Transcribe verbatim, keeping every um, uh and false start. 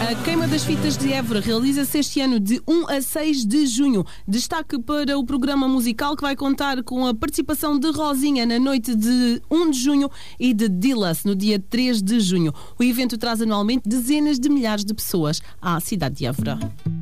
A Queima das Fitas de Évora realiza-se este ano de um a seis de junho. Destaque para o programa musical que vai contar com a participação de Rosinha na noite de um de junho e de Dillas no dia três de junho. O evento traz anualmente dezenas de milhares de pessoas à cidade de Évora.